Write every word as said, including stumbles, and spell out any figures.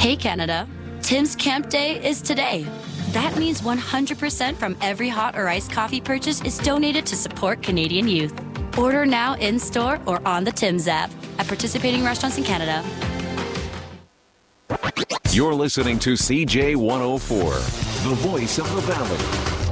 Hey Canada, Tim's Camp Day is today. That means one hundred percent from every hot or iced coffee purchase is donated to support Canadian youth. Order now in-store or on the Tim's app at participating restaurants in Canada. You're listening to C J one oh four, the voice of the valley.